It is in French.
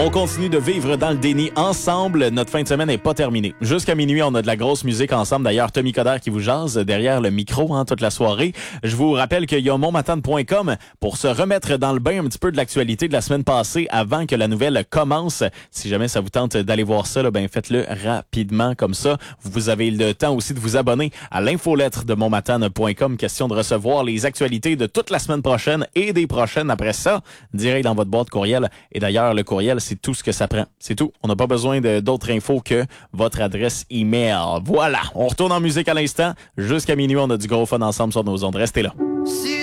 On continue de vivre dans le déni ensemble. Notre fin de semaine n'est pas terminée. Jusqu'à minuit, on a de la grosse musique ensemble. D'ailleurs, Tommy Coderre qui vous jase derrière le micro toute la soirée. Je vous rappelle qu'il y a monmatane.com pour se remettre dans le bain un petit peu de l'actualité de la semaine passée avant que la nouvelle commence. Si jamais ça vous tente d'aller voir ça, faites-le rapidement comme ça. Vous avez le temps aussi de vous abonner à l'infolettre de monmatane.com. Question de recevoir les actualités de toute la semaine prochaine et des prochaines après ça, direct dans votre boîte courriel. Et d'ailleurs, le courriel, c'est tout ce que ça prend. C'est tout. On n'a pas besoin d'autres infos que votre adresse email. Voilà. On retourne en musique à l'instant. Jusqu'à minuit, on a du gros fun ensemble sur nos ondes. Restez là.